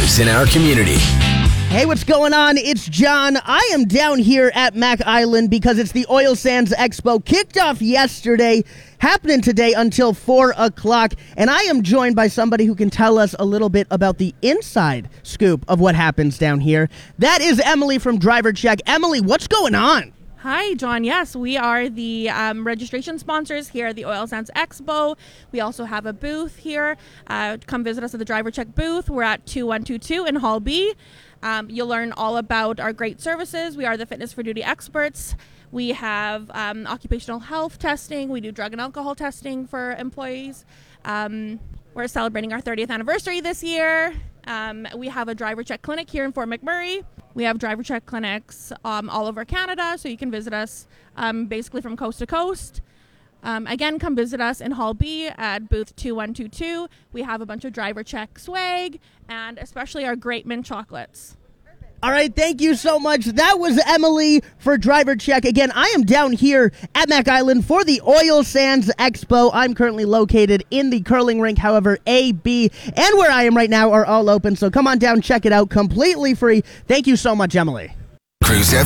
news in our community. Hey, what's going on? It's John. I am down here at Mac Island because it's the Oil Sands Expo. Kicked off yesterday, happening today until 4 o'clock. And I am joined by somebody who can tell us a little bit about the inside scoop of what happens down here. That is Emily from Driver Check. Emily, what's going on? Hi, John. Yes, we are the registration sponsors here at the Oil Sands Expo. We also have a booth here. Come visit us at the Driver Check booth. We're at 2122 in Hall B. You'll learn all about our great services. We are the Fitness for Duty experts. We have occupational health testing. We do drug and alcohol testing for employees. We're celebrating our 30th anniversary this year. We have a Driver Check clinic here in Fort McMurray. We have Driver Check clinics all over Canada, so you can visit us basically from coast to coast. Again, come visit us in Hall B at booth 2122. We have a bunch of Driver Check swag and especially our great mint chocolates. All right, thank you so much. That was Emily for Driver Check. Again, I am down here at Mac Island for the Oil Sands Expo. I'm currently located in the curling rink. However, A, B, and where I am right now are all open. So come on down, check it out, completely free. Thank you so much, Emily. Cruise FM.